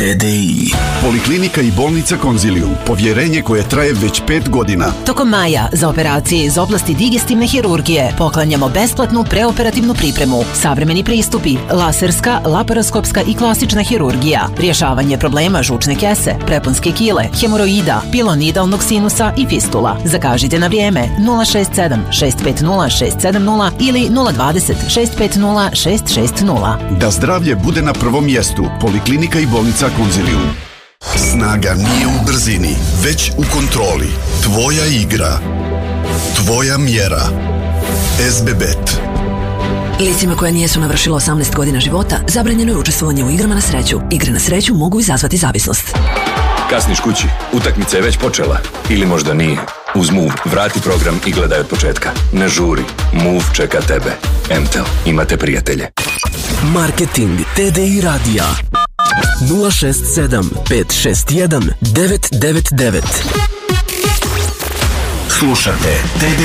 TDI. Poliklinika i bolnica Konzilium. Povjerenje koje traje već 5 godina. Tokom maja za operacije iz oblasti digestivne hirurgije poklanjamo besplatnu preoperativnu pripremu, savremeni pristupi, laserska, laparoskopska i klasična hirurgija, rješavanje problema žučne kese, preponske kile, hemoroida, pilonidalnog sinusa i fistula. Zakažite na vrijeme 067 650 670 ili 020 650 660. Da zdravlje bude na prvom mjestu. Poliklinika i bolnica Konzilium. Snaga nije u brzini, već u kontroli. Tvoja igra. Tvoja mjera. SBBet. Licima koja nijesu navršila 18 godina života zabranjeno je učestvovanje u igrama na sreću. Igre na sreću mogu izazvati zavisnost. Kasniš kući, utakmica je već počela. Ili možda nije. Uz Move vrati program i gledaj od početka. Ne žuri, Move čeka tebe. MTEL, imate prijatelje. Marketing TDI radija 067 561 999. Slušate TDI.